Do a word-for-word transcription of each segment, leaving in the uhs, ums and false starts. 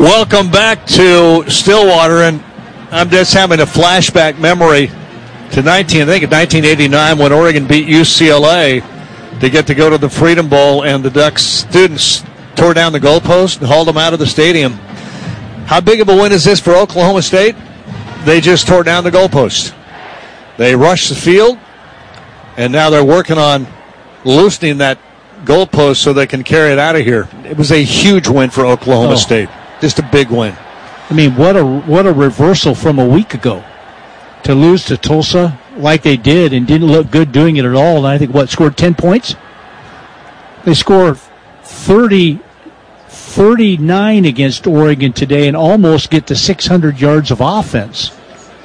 Welcome back to Stillwater, and I'm just having a flashback memory to nineteen, I think nineteen eighty-nine when Oregon beat U C L A to get to go to the Freedom Bowl, and the Ducks students tore down the goalpost and hauled them out of the stadium. How big of a win is this for Oklahoma State? They just tore down the goalpost. They rushed the field, and now they're working on loosening that goalpost so they can carry it out of here. It was a huge win for Oklahoma oh. State. Just a big win. I mean, what a what a reversal from a week ago to lose to Tulsa like they did and didn't look good doing it at all. And I think, what, scored ten points? They scored thirty, thirty-nine against Oregon today and almost get to six hundred yards of offense.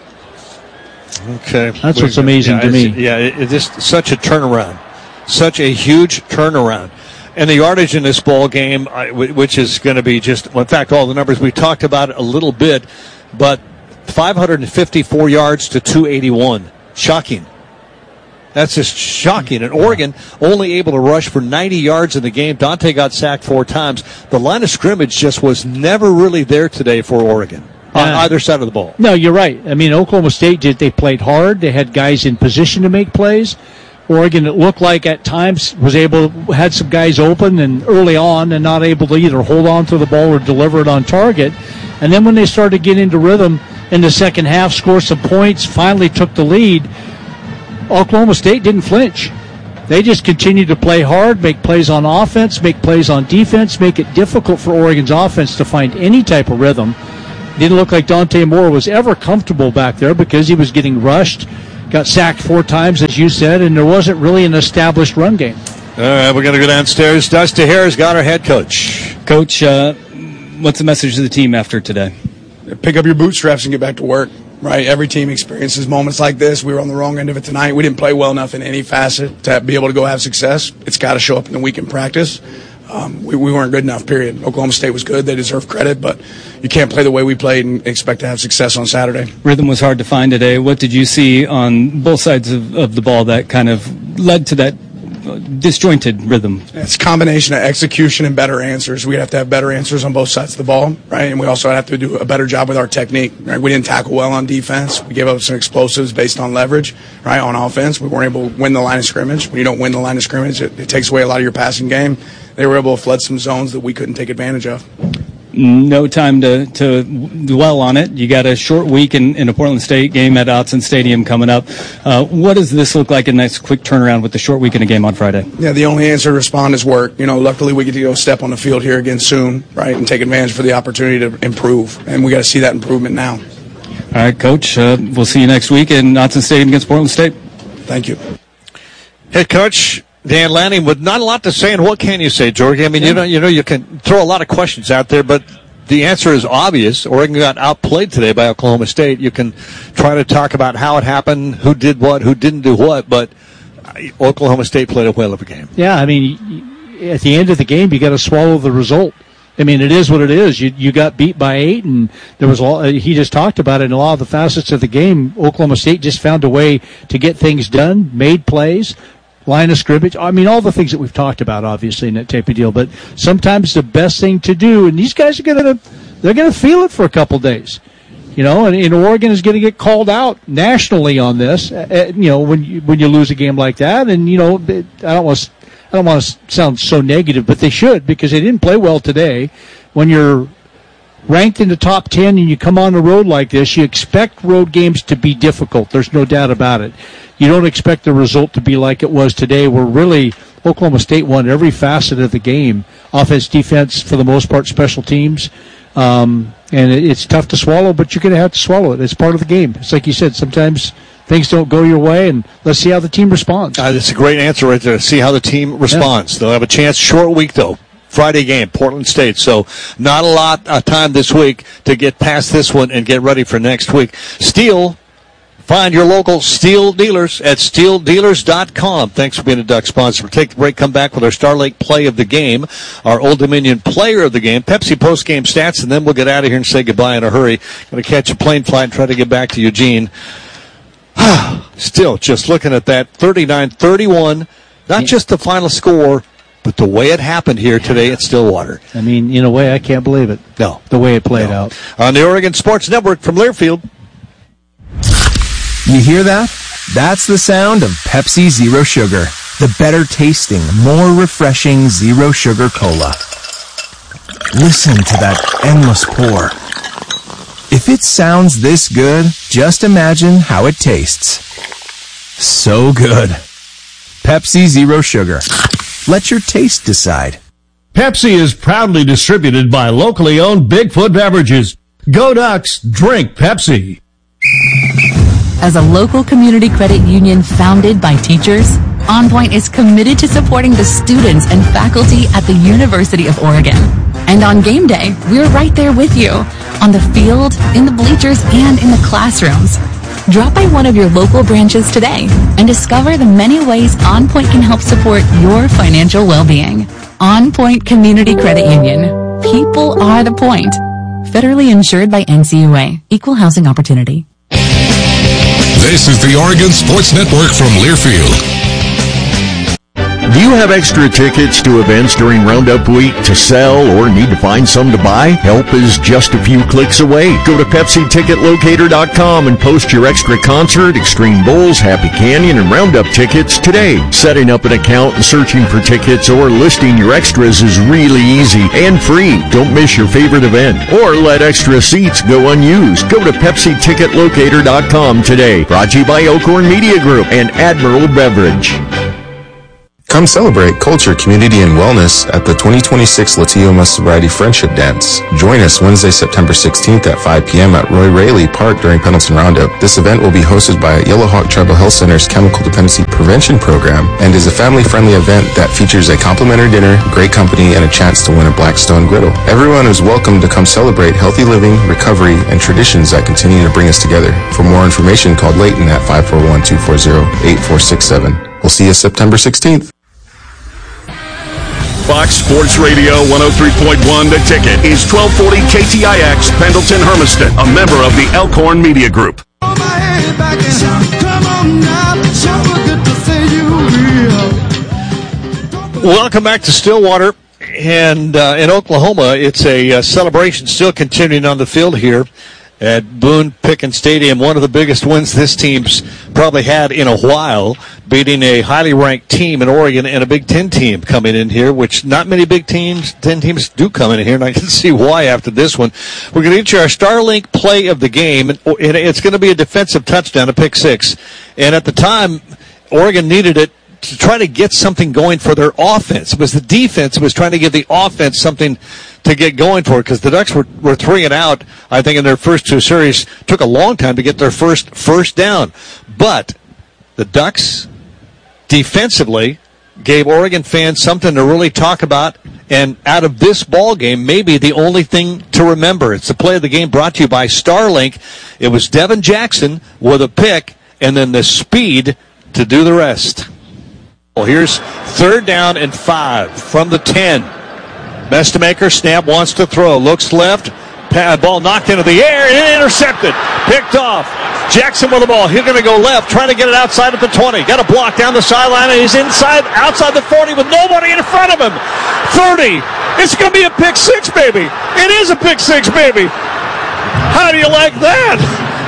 Okay. That's what's amazing yeah, to me. Yeah, it's just such a turnaround. Such a huge turnaround. And the yardage in this ball game, which is going to be just, well, in fact, all the numbers, we talked about it a little bit, but five hundred fifty-four yards to two eighty-one. Shocking. That's just shocking. And Oregon only able to rush for ninety yards in the game. Dante got sacked four times. The line of scrimmage just was never really there today for Oregon on uh, either side of the ball. No, you're right. I mean, Oklahoma State did. They played hard. They had guys in position to make plays. Oregon, it looked like at times was able had some guys open and early on and not able to either hold on to the ball or deliver it on target. And then when they started to get into rhythm in the second half, score some points, finally took the lead, Oklahoma State didn't flinch. They just continued to play hard, make plays on offense, make plays on defense, make it difficult for Oregon's offense to find any type of rhythm. Didn't look like Dante Moore was ever comfortable back there because he was getting rushed. Got sacked four times, as you said, and there wasn't really an established run game. All right, we're going to go downstairs. Dusty Harris got our head coach. Coach, uh, what's the message to the team after today? Pick up your bootstraps and get back to work, right? Every team experiences moments like this. We were on the wrong end of it tonight. We didn't play well enough in any facet to be able to go have success. It's got to show up in the week in practice. Um, we, we weren't good enough, period. Oklahoma State was good. They deserve credit, but you can't play the way we played and expect to have success on Saturday. Rhythm was hard to find today. What did you see on both sides of, of the ball that kind of led to that disjointed rhythm? It's a combination of execution and better answers. We have to have better answers on both sides of the ball, right? And we also have to do a better job with our technique, right? We didn't tackle well on defense. We gave up some explosives based on leverage, right? On offense, we weren't able to win the line of scrimmage. When you don't win the line of scrimmage, it, it takes away a lot of your passing game. They were able to flood some zones that we couldn't take advantage of. No time to, to dwell on it. You got a short week in, in a Portland State game at Autzen Stadium coming up. Uh, what does this look like in a nice quick turnaround with the short week in a game on Friday? Yeah, the only answer to respond is work. You know, luckily we get to go step on the field here again soon, right, and take advantage for the opportunity to improve. And we got to see that improvement now. All right, Coach. Uh, we'll see you next week in Autzen Stadium against Portland State. Thank you. Head coach Dan Lanning with not a lot to say, and what can you say, George? I mean, yeah. you know, you know, you can throw a lot of questions out there, but the answer is obvious. Oregon got outplayed today by Oklahoma State. You can try to talk about how it happened, who did what, who didn't do what, but Oklahoma State played a whale of a game. Yeah, I mean, at the end of the game, you got to swallow the result. I mean, it is what it is. You you got beat by eight, and there was all, he just talked about it in a lot of the facets of the game. Oklahoma State just found a way to get things done, made plays. Line of scrimmage. I mean, all the things that we've talked about, obviously, in that type of deal. But sometimes the best thing to do, and these guys are going to, they're going to feel it for a couple days. You know, and, and Oregon is going to get called out nationally on this, uh, you know, when you, when you lose a game like that. And, you know, it, I don't want to, I don't want to sound so negative, but they should, because they didn't play well today. When you're ranked in the top ten and you come on the road like this, you expect road games to be difficult. There's no doubt about it. You don't expect the result to be like it was today, where really Oklahoma State won every facet of the game. Offense, defense, for the most part, special teams. Um, and it, it's tough to swallow, but you're going to have to swallow it. It's part of the game. It's like you said, sometimes things don't go your way, and let's see how the team responds. Uh, that's a great answer right there. See how the team responds. Yeah. They'll have a chance. Short week, though. Friday game, Portland State. So not a lot of time this week to get past this one and get ready for next week. Steel. Find your local Steel dealers at steel dealers dot com. Thanks for being a Duck sponsor. We'll take the break, come back with our Starlake play of the game, our Old Dominion player of the game, Pepsi post-game stats, and then we'll get out of here and say goodbye in a hurry. Going to catch a plane flight and try to get back to Eugene. Still, just looking at that, thirty-nine thirty-one, not just the final score, But the way it happened here today at Stillwater. I mean, in a way, I can't believe it. No. The way it played no. out. On the Oregon Sports Network from Learfield. You hear that? That's the sound of Pepsi Zero Sugar. The better tasting, more refreshing Zero Sugar Cola. Listen to that endless pour. If it sounds this good, just imagine how it tastes. So good. Pepsi Zero Sugar. Let your taste decide. Pepsi is proudly distributed by locally owned Bigfoot Beverages. Go Ducks, drink Pepsi. As a local community credit union founded by teachers, OnPoint is committed to supporting the students and faculty at the University of Oregon. And on game day, we're right there with you, on the field, in the bleachers, and in the classrooms. Drop by one of your local branches today and discover the many ways OnPoint can help support your financial well-being. OnPoint Community Credit Union. People are the point. Federally insured by N C U A. Equal housing opportunity. This is the Oregon Sports Network from Learfield. Do you have extra tickets to events during Roundup Week to sell or need to find some to buy? Help is just a few clicks away. Go to Pepsi Ticket Locator dot com and post your extra concert, Extreme Bulls, Happy Canyon, and Roundup tickets today. Setting up an account and searching for tickets or listing your extras is really easy and free. Don't miss your favorite event or let extra seats go unused. Go to Pepsi Ticket Locator dot com today. Brought to you by Elkhorn Media Group and Admiral Beverage. Come celebrate culture, community, and wellness at the twenty twenty-six Latioma Sobriety Friendship Dance. Join us Wednesday, September sixteenth at five p.m. at Roy Raley Park during Pendleton Roundup. This event will be hosted by Yellowhawk Tribal Health Center's Chemical Dependency Prevention Program and is a family-friendly event that features a complimentary dinner, great company, and a chance to win a Blackstone griddle. Everyone is welcome to come celebrate healthy living, recovery, and traditions that continue to bring us together. For more information, call Leighton at five four one, two four zero, eight four six seven. We'll see you September sixteenth. Fox Sports Radio one oh three point one The Ticket is twelve forty K T I X Pendleton Hermiston, a member of the Elkhorn Media Group. Welcome back to Stillwater. And uh, in Oklahoma, it's a uh, celebration still continuing on the field here at Boone Pickens Stadium. One of the biggest wins this team's probably had in a while, beating a highly ranked team in Oregon and a Big Ten team coming in here, which not many Big Teams, Ten teams do come in here, and I can see why after this one. We're going to get you our Starlink play of the game, and it's going to be a defensive touchdown, a pick six. And at the time, Oregon needed it to try to get something going for their offense. It was the defense that was trying to give the offense something to get going for, because the Ducks were, were three and out, I think, in their first two series. Took a long time to get their first first down. But the Ducks, defensively, gave Oregon fans something to really talk about. And out of this ball game, maybe the only thing to remember. It's the play of the game brought to you by Starlink. It was Devin Jackson with a pick, and then the speed to do the rest. Well, here's third down and five from the ten. Mestemaker, snap, wants to throw. Looks left. Ball knocked into the air and intercepted. Picked off. Jackson with the ball. He's going to go left, trying to get it outside at the twenty. Got a block down the sideline, and he's inside, outside the forty with nobody in front of him. thirty. It's going to be a pick six, baby. It is a pick six, baby. How do you like that?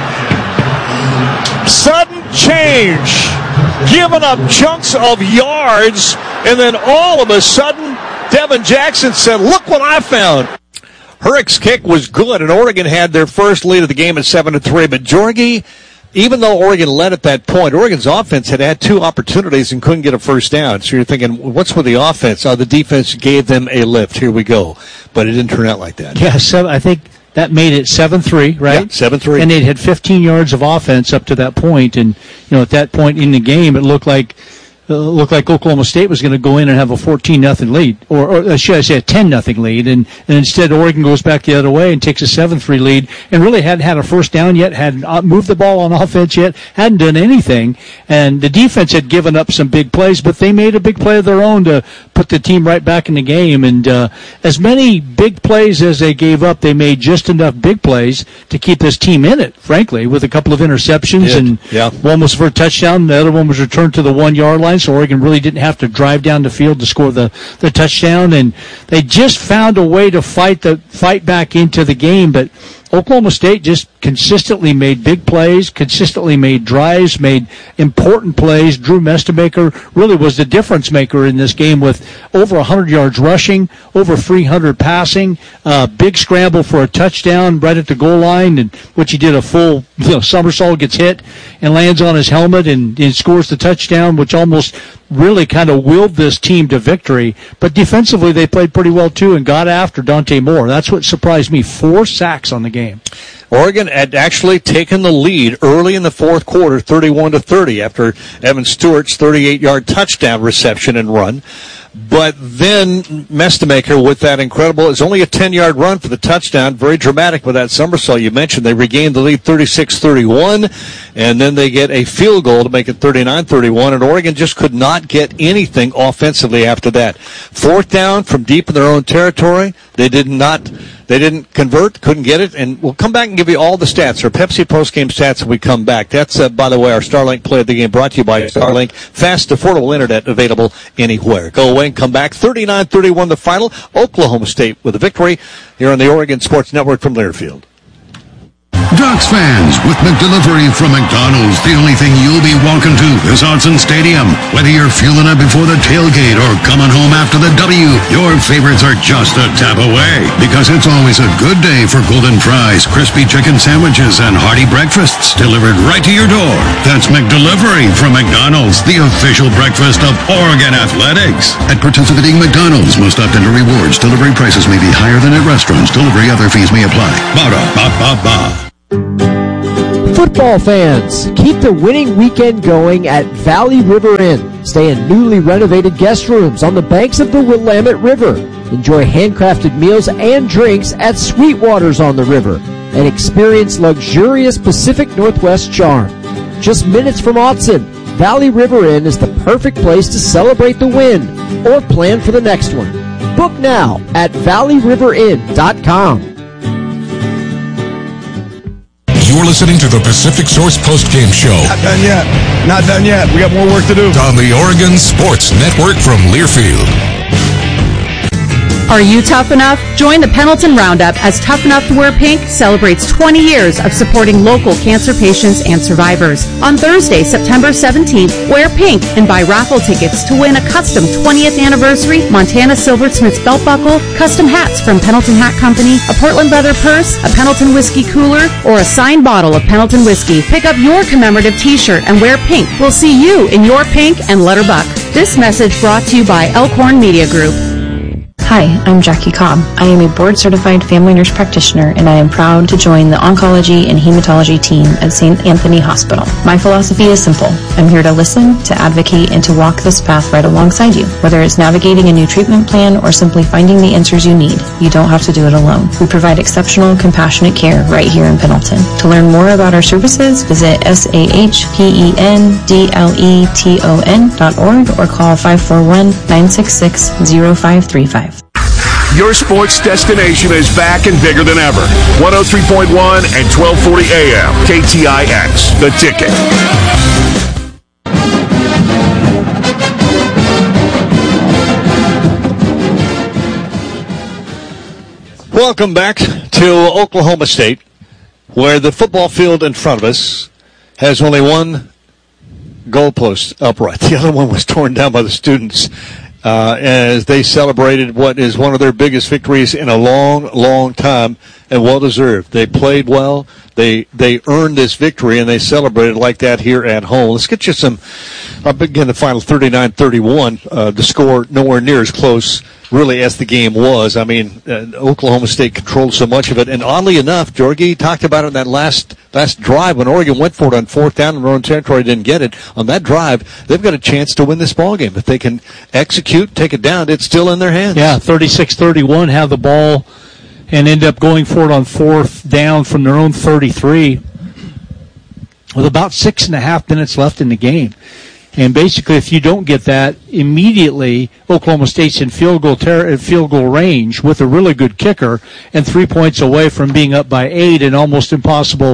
Sudden change. Giving up chunks of yards, and then all of a sudden, Devin Jackson said, look what I found. Hurrick's kick was good, and Oregon had their first lead of the game at seven to three. But Jorge, even though Oregon led at that point, Oregon's offense had had two opportunities and couldn't get a first down. So you're thinking, what's with the offense? Oh, the defense gave them a lift. Here we go. But it didn't turn out like that. Yeah, so I think that made it seven three, right? Yeah, seven three. And they'd had fifteen yards of offense up to that point. And, you know, at that point in the game, it looked like uh, looked like Oklahoma State was going to go in and have a fourteen nothing lead. Or, or should I say a ten nothing lead. And, and instead, Oregon goes back the other way and takes a seven three lead and really hadn't had a first down yet, hadn't moved the ball on offense yet, hadn't done anything. And the defense had given up some big plays, but they made a big play of their own to put the team right back in the game. And uh, as many big plays as they gave up, they made just enough big plays to keep this team in it, frankly, with a couple of interceptions. And yeah. One was for a touchdown, the other one was returned to the one-yard line. points. Oregon really didn't have to drive down the field to score the, the touchdown, and they just found a way to fight the fight back into the game. But Oklahoma State just consistently made big plays, consistently made drives, made important plays. Drew Mestemaker really was the difference maker in this game with over one hundred yards rushing, over three hundred passing, uh, big scramble for a touchdown right at the goal line, in which he did a full you know, somersault, gets hit, and lands on his helmet and, and scores the touchdown, which almost really kind of willed this team to victory. But defensively, they played pretty well, too, and got after Dante Moore. That's what surprised me. Four sacks on the game. Oregon had actually taken the lead early in the fourth quarter, thirty-one to thirty, after Evan Stewart's thirty-eight-yard touchdown reception and run. But then Mestemaker with that incredible, it's only a ten-yard run for the touchdown, very dramatic with that somersault you mentioned. They regained the lead thirty-six thirty-one, and then they get a field goal to make it thirty-nine thirty-one, and Oregon just could not get anything offensively after that. Fourth down from deep in their own territory, they did not... They didn't convert, couldn't get it, and we'll come back and give you all the stats, our Pepsi postgame stats when we come back. That's, uh, by the way, our Starlink play of the game brought to you by Starlink. Fast, affordable internet available anywhere. Go away and come back. thirty-nine thirty-one the final. Oklahoma State with a victory here on the Oregon Sports Network from Learfield. Ducks fans, with McDelivery from McDonald's, the only thing you'll be walking to is Autzen Stadium. Whether you're fueling up before the tailgate or coming home after the W, your favorites are just a tap away. Because it's always a good day for golden fries, crispy chicken sandwiches, and hearty breakfasts delivered right to your door. That's McDelivery from McDonald's, the official breakfast of Oregon Athletics. At participating McDonald's, most opt into rewards. Delivery prices may be higher than at restaurants. Delivery other fees may apply. Ba-da-ba-ba-ba. Football fans, keep the winning weekend going at Valley River Inn. Stay in newly renovated guest rooms on the banks of the Willamette River. Enjoy handcrafted meals and drinks at Sweetwater's on the river. And experience luxurious Pacific Northwest charm. Just minutes from Autzen, Valley River Inn is the perfect place to celebrate the win or plan for the next one. Book now at valley river inn dot com. You're listening to the Pacific Source postgame show. Not done yet. Not done yet. We got more work to do. On the Oregon Sports Network from Learfield. Are you tough enough? Join the Pendleton Roundup as Tough Enough to Wear Pink celebrates twenty years of supporting local cancer patients and survivors. On Thursday, September seventeenth, wear pink and buy raffle tickets to win a custom twentieth anniversary Montana Silversmiths belt buckle, custom hats from Pendleton Hat Company, a Portland leather purse, a Pendleton whiskey cooler, or a signed bottle of Pendleton whiskey. Pick up your commemorative t-shirt and wear pink. We'll see you in your pink and let her buck. This message brought to you by Elkhorn Media Group. Hi, I'm Jackie Cobb. I am a board-certified family nurse practitioner, and I am proud to join the oncology and hematology team at Saint Anthony Hospital. My philosophy is simple. I'm here to listen, to advocate, and to walk this path right alongside you. Whether it's navigating a new treatment plan or simply finding the answers you need, you don't have to do it alone. We provide exceptional, compassionate care right here in Pendleton. To learn more about our services, visit S A H P E N D L E T O N dot org or call five four one, nine six six, zero five three five. Your sports destination is back and bigger than ever. one oh three point one and twelve forty A M. K T I X, The Ticket. Welcome back to Oklahoma State, where the football field in front of us has only one goalpost upright. The other one was torn down by the students uh, as they celebrated what is one of their biggest victories in a long, long time, and well-deserved. They played well. They they earned this victory, and they celebrated like that here at home. Let's get you some, I'll begin the final thirty-nine thirty-one. Uh, the score nowhere near as close, really, as the game was. I mean, uh, Oklahoma State controlled so much of it. And oddly enough, Jorgie talked about it in that last last drive when Oregon went for it on fourth down in their own territory, didn't get it. On that drive, they've got a chance to win this ballgame. If they can execute, take it down, it's still in their hands. Yeah, thirty-six thirty-one, have the ball and end up going for it on fourth down from their own thirty-three with about six and a half minutes left in the game. And basically, if you don't get that immediately, Oklahoma State's in field goal ter- field goal range with a really good kicker and three points away from being up by eight and almost impossible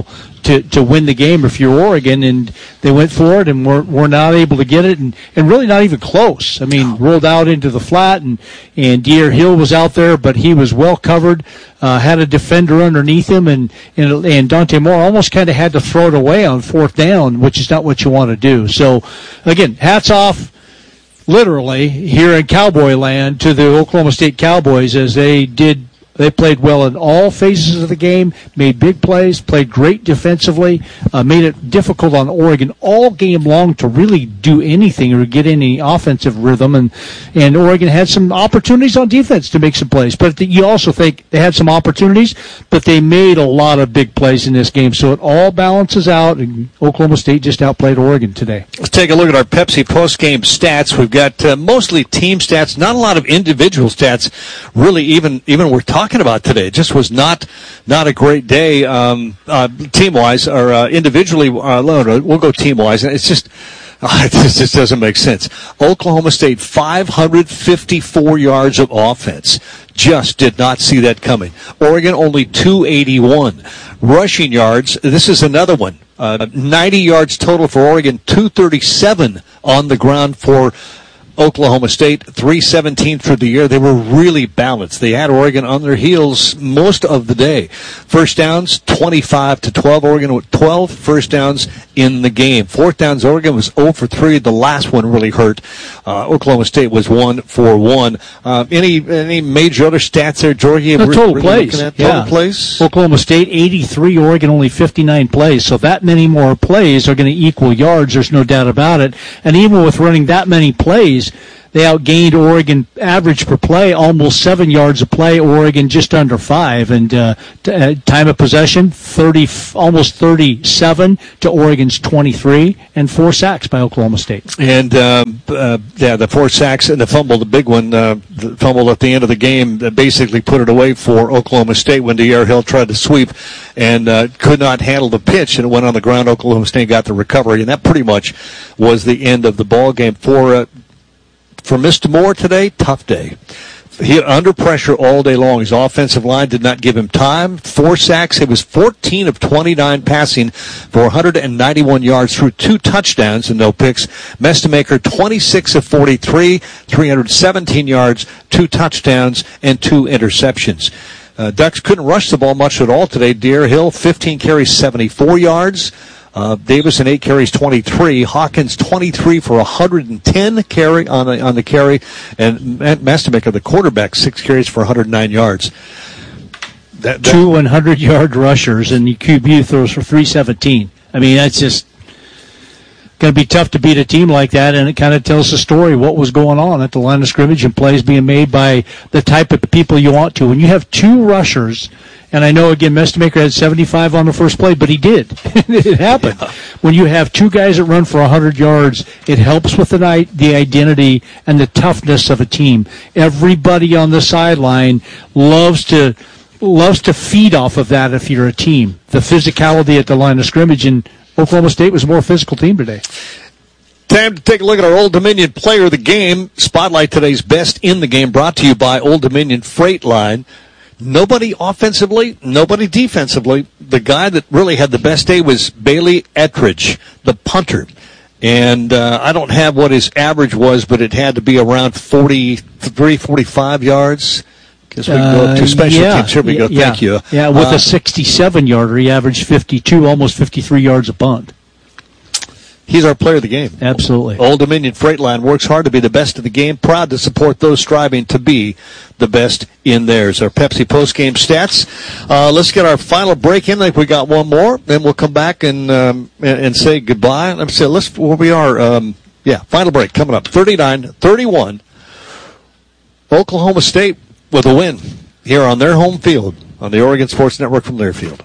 to, to win the game if you're Oregon, and they went for it and were, were not able to get it, and, and really not even close. I mean, rolled out into the flat, and, and Deir Hill was out there, but he was well covered, uh, had a defender underneath him, and, and, and Dante Moore almost kind of had to throw it away on fourth down, which is not what you want to do. So, again, hats off, literally, here in Cowboy land to the Oklahoma State Cowboys as they did. They played well in all phases of the game, made big plays, played great defensively, uh, made it difficult on Oregon all game long to really do anything or get any offensive rhythm. And, and Oregon had some opportunities on defense to make some plays. But you also think they had some opportunities, but they made a lot of big plays in this game. So it all balances out, and Oklahoma State just outplayed Oregon today. Let's take a look at our Pepsi post-game stats. We've got uh, mostly team stats, not a lot of individual stats, really, even, even we're talking about today. It just was not not a great day um, uh, team-wise or uh, individually. Uh, we'll go team-wise. It's just uh, this just doesn't make sense. Oklahoma State, five hundred fifty-four yards of offense. Just did not see that coming. Oregon, only two eighty-one. Rushing yards, this is another one. Uh, ninety yards total for Oregon, two thirty-seven on the ground for Oklahoma State, three seventeen through the year. They were really balanced. They had Oregon on their heels most of the day. First downs, twenty-five to twelve. Oregon with twelve first downs in the game. Fourth downs, Oregon was zero for three. The last one really hurt. Uh, Oklahoma State was one for one. Uh, any any major other stats there, Georgie? The total plays. Total yeah. plays. Oklahoma State, eighty-three. Oregon, only fifty-nine plays. So that many more plays are going to equal yards. There's no doubt about it. And even with running that many plays, they outgained Oregon average per play, almost seven yards a play. Oregon just under five, and uh, t- uh, time of possession thirty, almost thirty-seven to Oregon's twenty-three, and four sacks by Oklahoma State. And uh, uh, yeah, the four sacks and the fumble, the big one, uh, the fumble at the end of the game, that basically put it away for Oklahoma State when Deir Hill tried to sweep and uh, could not handle the pitch, and it went on the ground. Oklahoma State got the recovery, and that pretty much was the end of the ball game for. Uh, For Mister Moore today, tough day. He under pressure all day long. His offensive line did not give him time. Four sacks. He was fourteen of twenty-nine passing for one hundred ninety-one yards through two touchdowns and no picks. Mestemaker, twenty-six of forty-three, three hundred seventeen yards, two touchdowns, and two interceptions. Uh, Ducks couldn't rush the ball much at all today. Deir Hill, fifteen carries, seventy-four yards. Uh, Davison, eight carries, twenty-three. Hawkins, twenty-three for one hundred ten carry on the, on the carry. And Mestemaker, the quarterback, six carries for one hundred nine yards. That, that, Two one hundred-yard rushers, and the Q B throws for three seventeen. I mean, that's just going to be tough to beat a team like that, and it kind of tells the story what was going on at the line of scrimmage and plays being made by the type of people you want to. When you have two rushers, and I know, again, Mestemaker had seventy-five on the first play, but he did. It happened. Yeah. When you have two guys that run for one hundred yards, it helps with the, the identity and the toughness of a team. Everybody on the sideline loves to loves to feed off of that if you're a team. The physicality at the line of scrimmage, and Oklahoma State was a more physical team today. Time to take a look at our Old Dominion player of the game. Spotlight today's best in the game, brought to you by Old Dominion Freight Line. Nobody offensively, nobody defensively. The guy that really had the best day was Bailey Ettridge, the punter. And uh, I don't have what his average was, but it had to be around forty-three, forty-five yards. Guess we can go up to special uh, yeah, teams. Here we go. Yeah, Thank you. Yeah, with uh, a sixty-seven-yarder, he averaged fifty-two, almost fifty-three yards a punt. He's our player of the game. Absolutely. Old Dominion Freight Line works hard to be the best of the game, proud to support those striving to be the best in theirs. Our Pepsi post-game stats. Uh, let's get our final break in. I think we got one more. Then we'll come back and um, and, and say goodbye. Let me see. Let's where we are. Um, yeah, final break coming up. thirty-nine thirty-one. Oklahoma State with a win here on their home field on the Oregon Sports Network from Learfield.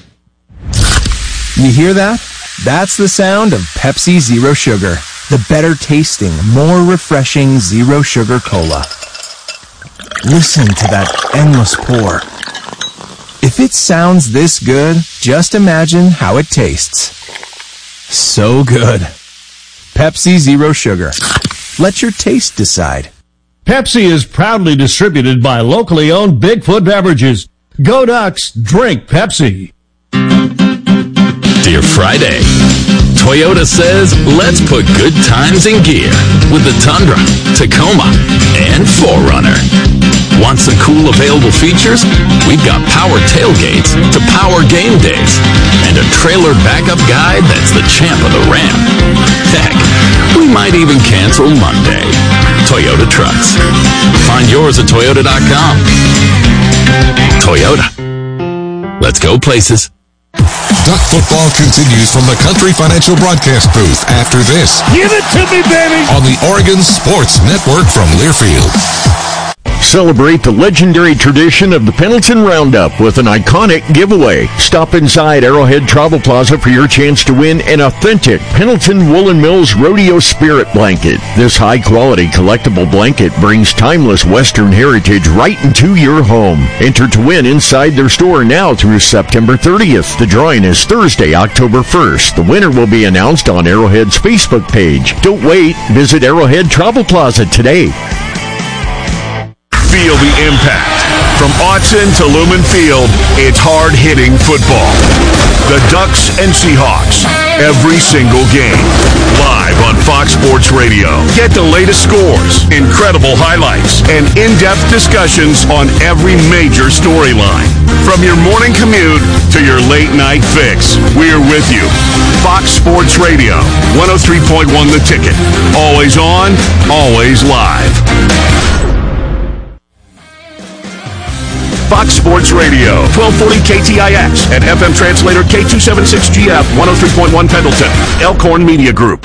You hear that? That's the sound of Pepsi Zero Sugar, the better tasting, more refreshing zero sugar cola. Listen to that endless pour. If it sounds this good, just imagine how it tastes. So good. Pepsi Zero Sugar. Let your taste decide. Pepsi is proudly distributed by locally owned Bigfoot Beverages. Go Ducks, drink Pepsi. Dear Friday. Toyota says, let's put good times in gear with the Tundra, Tacoma, and four runner. Want some cool available features? We've got power tailgates to power game days and a trailer backup guide that's the champ of the ramp. Heck, we might even cancel Monday. Toyota Trucks. Find yours at toyota dot com. Toyota. Let's go places. Duck football continues from the Country Financial broadcast booth after this. Give it to me, baby! On the Oregon Sports Network from Learfield. Celebrate the legendary tradition of the Pendleton Roundup with an iconic giveaway. Stop inside Arrowhead Travel Plaza for your chance to win an authentic Pendleton Woolen Mills Rodeo Spirit Blanket. This high-quality collectible blanket brings timeless Western heritage right into your home. Enter to win inside their store now through September thirtieth. The drawing is Thursday, October first. The winner will be announced on Arrowhead's Facebook page. Don't wait. Visit Arrowhead Travel Plaza today. Feel the impact. From Autzen to Lumen Field, it's hard-hitting football. The Ducks and Seahawks, every single game. Live on Fox Sports Radio. Get the latest scores, incredible highlights, and in-depth discussions on every major storyline. From your morning commute to your late-night fix, we're with you. Fox Sports Radio, one oh three point one The Ticket. Always on, always live. Fox Sports Radio, twelve forty K T I X, and F M translator K two seventy-six G F, one oh three point one Pendleton, Elkhorn Media Group.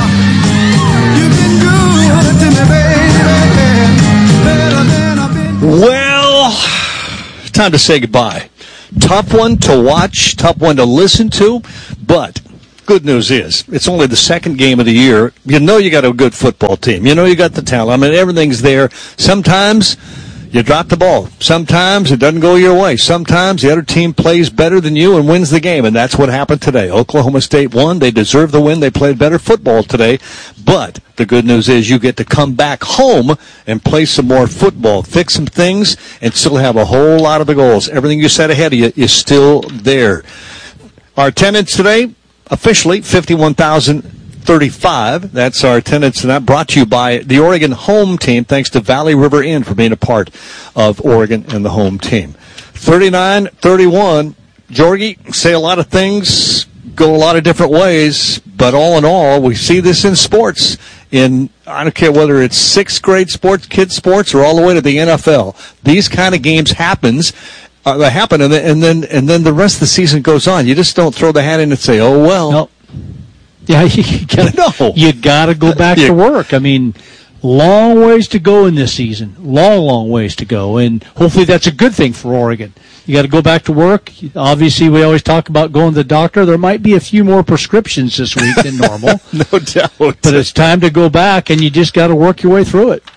Well, it's time to say goodbye. Tough one to watch, tough one to listen to, but good news is it's only the second game of the year. You know you got a good football team. You know you got the talent. I mean, everything's there. Sometimes you drop the ball. Sometimes it doesn't go your way. Sometimes the other team plays better than you and wins the game, and that's what happened today. Oklahoma State won. They deserved the win. They played better football today. But the good news is you get to come back home and play some more football, fix some things, and still have a whole lot of the goals. Everything you set ahead of you is still there. Our attendance today, officially fifty-one thousand thirty-five. That's our attendance tonight, brought to you by the Oregon home team. Thanks to Valley River Inn for being a part of Oregon and the home team. thirty-nine thirty-one. Jorgie, say a lot of things, go a lot of different ways, but all in all, we see this in sports. In I don't care whether it's sixth grade sports, kids sports, or all the way to the N F L. These kind of games happens. Uh, they happen, and then, and then and then the rest of the season goes on. You just don't throw the hat in and say, "Oh well." Nope. Yeah, you gotta, no. you gotta go back to work. I mean, long ways to go in this season. Long, long ways to go. And hopefully that's a good thing for Oregon. You gotta go back to work. Obviously, we always talk about going to the doctor. There might be a few more prescriptions this week than normal. No doubt. But it's time to go back, and you just gotta work your way through it.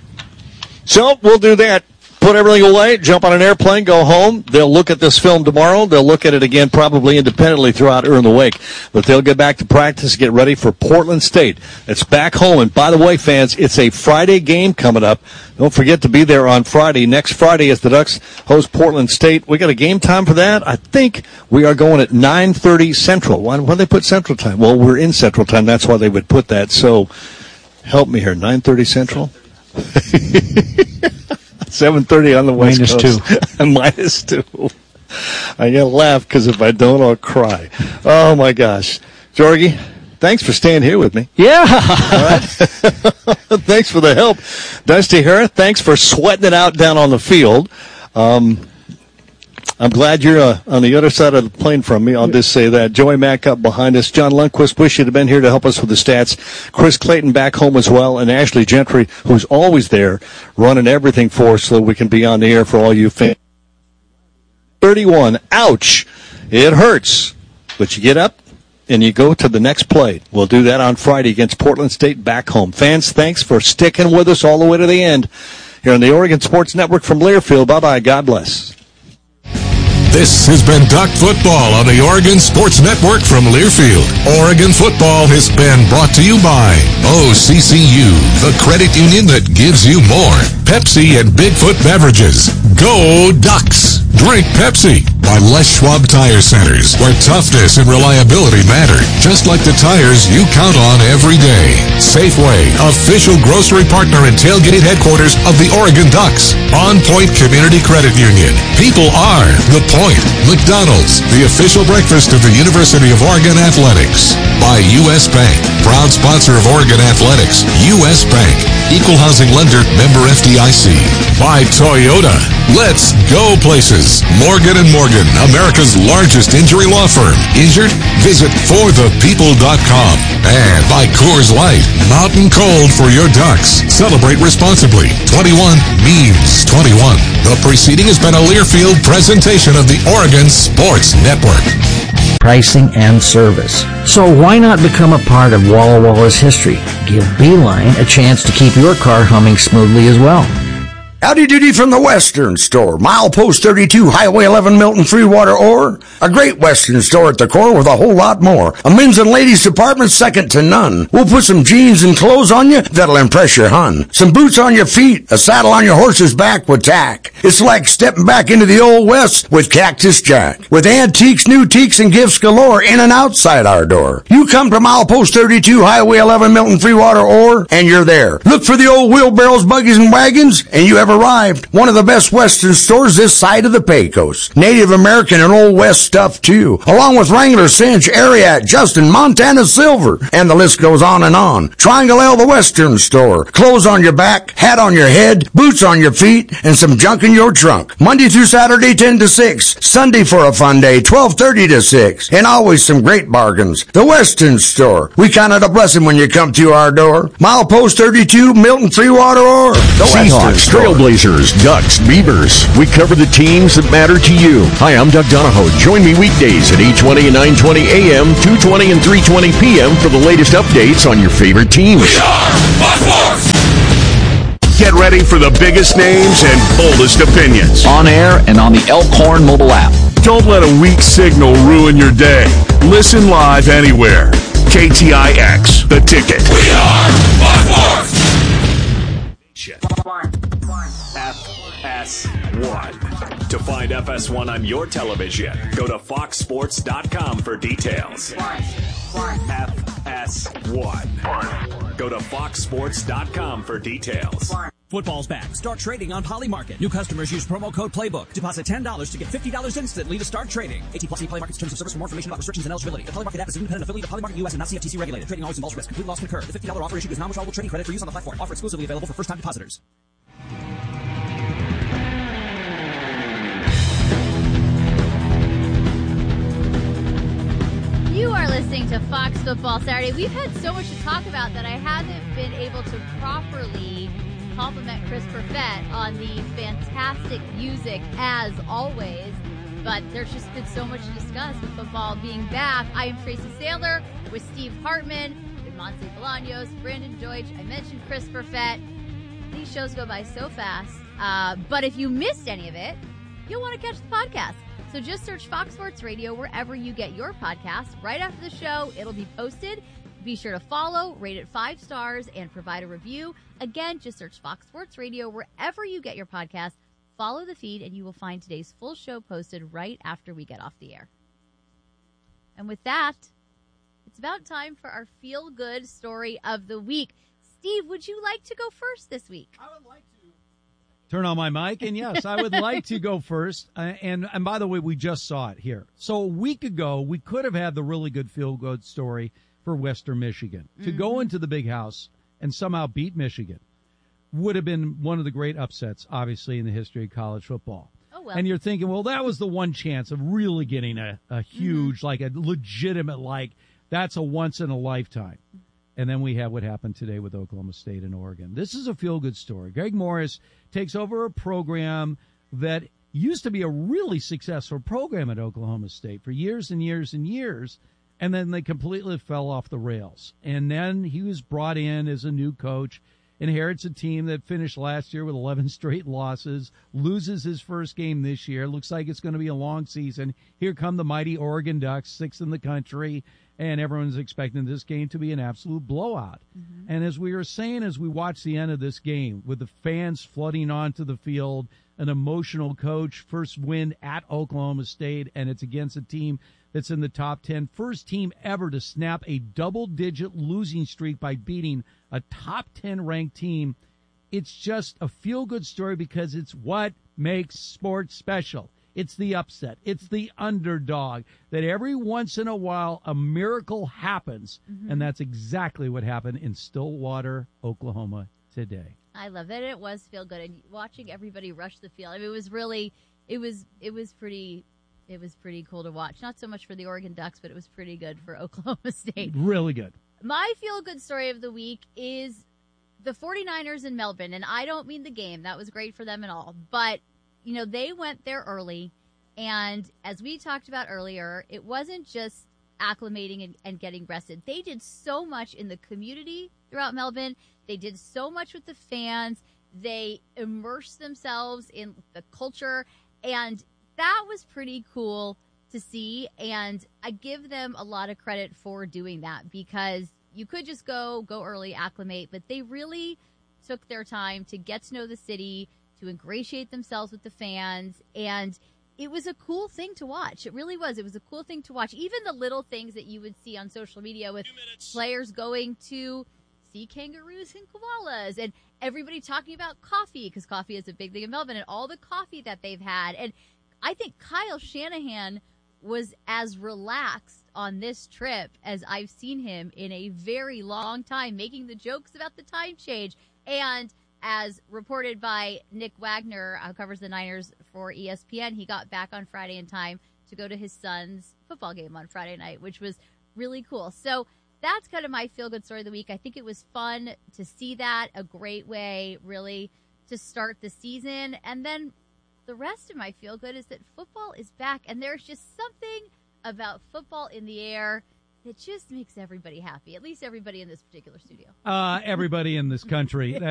So, we'll do that. Put everything away, jump on an airplane, go home. They'll look at this film tomorrow. They'll look at it again probably independently throughout Earn the Wake. But they'll get back to practice, get ready for Portland State. It's back home. And by the way, fans, it's a Friday game coming up. Don't forget to be there on Friday. Next Friday as the Ducks host Portland State. We got a game time for that. I think we are going at nine thirty Central. Why did they put Central Time? Well, we're in Central Time. That's why they would put that. So help me here. nine thirty Central? seven thirty on the West Minus Coast. Two. Minus two. I gotta laugh because if I don't, I'll cry. Oh my gosh, Jorgie, thanks for staying here with me. Yeah. All right. Thanks for the help, Dusty Hara. Thanks for sweating it out down on the field. Um, I'm glad you're uh, on the other side of the plane from me. I'll just say that. Joey Mack up behind us. John Lundquist, wish you'd have been here to help us with the stats. Chris Clayton back home as well. And Ashley Gentry, who's always there, running everything for us so we can be on the air for all you fans. thirty-one. Ouch. It hurts. But you get up and you go to the next play. We'll do that on Friday against Portland State back home. Fans, thanks for sticking with us all the way to the end here on the Oregon Sports Network from Learfield. Bye-bye. God bless. This has been Duck Football on the Oregon Sports Network from Learfield. Oregon football has been brought to you by O C C U, the credit union that gives you more. Pepsi and Bigfoot Beverages. Go Ducks! Drink Pepsi. by Les Schwab Tire Centers, where toughness and reliability matter, just like the tires you count on every day. Safeway, official grocery partner and tailgate headquarters of the Oregon Ducks. On Point Community Credit Union. People are the point. McDonald's, the official breakfast of the University of Oregon Athletics. By U S Bank, proud sponsor of Oregon Athletics. U S Bank, equal housing lender, member F D I C. By Toyota. Let's go places. Morgan and Morgan, America's largest injury law firm. Injured? Visit for the people dot com. And by Coors Light, mountain cold for your Ducks. Celebrate responsibly. twenty-one means twenty-one. The preceding has been a Learfield presentation of the Oregon Sports Network. Pricing and service. So why not become a part of Walla Walla's history? Give Beeline a chance to keep your car humming smoothly as well. Howdy doody from the Western Store. Milepost thirty-two, Highway eleven, Milton, Freewater, Ore. A great Western store at the core with a whole lot more. A men's and ladies department second to none. We'll put some jeans and clothes on you that'll impress your hun. Some boots on your feet, a saddle on your horse's back with tack. It's like stepping back into the Old West with Cactus Jack. With antiques, new teaks, and gifts galore in and outside our door. You come to Milepost thirty-two, Highway eleven, Milton, Freewater, Ore, and you're there. Look for the old wheelbarrows, buggies, and wagons, and you have arrived. One of the best Western stores this side of the Pecos. Native American and Old West stuff too, along with Wrangler, Cinch, Ariat, Justin, Montana Silver, and the list goes on and on. Triangle L, the Western Store. Clothes on your back, hat on your head, boots on your feet, and some junk in your trunk. Monday through Saturday, ten to six. Sunday for a fun day, twelve thirty to six. And always some great bargains. The Western Store. We count it a blessing when you come to our door. Milepost thirty-two, Milton, Freewater, or the Western Seahawks, Store. Trailblazers, Ducks, Beavers. We cover the teams that matter to you. Hi, I'm Doug Donahoe. Join me weekdays at eight twenty and nine twenty a m, two twenty and three twenty p m for the latest updates on your favorite teams. We are Fox Sports! Get ready for the biggest names and boldest opinions. On air and on the Elkhorn mobile app. Don't let a weak signal ruin your day. Listen live anywhere. K T I X, The Ticket. We are Fox Sports! F S one. To find F S one on your television, go to fox sports dot com for details. F S one. Go to fox sports dot com for details. Football's back. Start trading on Polymarket. New customers use promo code Playbook. Deposit ten dollars to get fifty dollars instantly to start trading. eighteen plus Polymarket's terms of service for more information about restrictions and eligibility. The Polymarket app is an independent affiliate of Polymarket U S and not C F T C regulated. Trading always involves risk. Complete loss can occur. The fifty dollars offer issued is non-withdrawable trading credit for use on the platform. Offer exclusively available for first-time depositors. You are listening to Fox Football Saturday. We've had so much to talk about that I haven't been able to properly compliment Chris Perfett on the fantastic music as always. But there's just been so much to discuss with football being back. I am Tracy Saylor with Steve Hartman, with Monse Bolaños, Brandon Deutsch. I mentioned Chris Perfett. These shows go by so fast. Uh, but if you missed any of it, you'll want to catch the podcast. So just search Fox Sports Radio wherever you get your podcast. Right after the show, it'll be posted. Be sure to follow, rate it five stars, and provide a review. Again, just search Fox Sports Radio wherever you get your podcast. Follow the feed, and you will find today's full show posted right after we get off the air. And with that, it's about time for our feel-good story of the week. Steve, would you like to go first this week? I would like to. Turn on my mic, and yes, I would like to go first. Uh, and, and by the way, we just saw it here. So a week ago, we could have had the really good feel-good story for Western Michigan. Mm-hmm. To go into the Big House and somehow beat Michigan would have been one of the great upsets, obviously, in the history of college football. Oh, well. And you're thinking, well, that was the one chance of really getting a, a huge, mm-hmm. like a legitimate, like, that's a once in a lifetime. And then we have what happened today with Oklahoma State and Oregon. This is a feel-good story. Greg Morris takes over a program that used to be a really successful program at Oklahoma State for years and years and years, and then they completely fell off the rails. And then he was brought in as a new coach, inherits a team that finished last year with eleven straight losses, loses his first game this year. Looks like it's going to be a long season. Here come the mighty Oregon Ducks, sixth in the country, and everyone's expecting this game to be an absolute blowout. Mm-hmm. And as we were saying as we watched the end of this game, with the fans flooding onto the field, an emotional coach. First win at Oklahoma State, and it's against a team that's in the top ten. First team ever to snap a double-digit losing streak by beating a top ten ranked team. It's just a feel-good story because it's what makes sports special. It's the upset. It's the underdog. That every once in a while a miracle happens, mm-hmm. and that's exactly what happened in Stillwater, Oklahoma today. I love that it was feel good, and watching everybody rush the field. I mean, it was really, it was, it was pretty, it was pretty cool to watch. Not so much for the Oregon Ducks, but it was pretty good for Oklahoma State. Really good. My feel good story of the week is the 49ers in Melbourne, and I don't mean the game. That was great for them and all, but you know, they went there early, and as we talked about earlier, it wasn't just acclimating and, and getting rested. They did so much in the community throughout Melbourne. They did so much with the fans. They immersed themselves in the culture, and that was pretty cool to see, and I give them a lot of credit for doing that because you could just go, go early, acclimate, but they really took their time to get to know the city, to ingratiate themselves with the fans, and it was a cool thing to watch. It really was. It was a cool thing to watch. Even the little things that you would see on social media with players going to see kangaroos and koalas, and everybody talking about coffee, because coffee is a big thing in Melbourne, and all the coffee that they've had. And I think Kyle Shanahan was as relaxed on this trip as I've seen him in a very long time, making the jokes about the time change. And as reported by Nick Wagner, who covers the Niners for E S P N, he got back on Friday in time to go to his son's football game on Friday night, which was really cool. So that's kind of my feel-good story of the week. I think it was fun to see that, a great way, really, to start the season. And then the rest of my feel-good is that football is back, and there's just something about football in the air that just makes everybody happy, at least everybody in this particular studio. Uh, everybody in this country.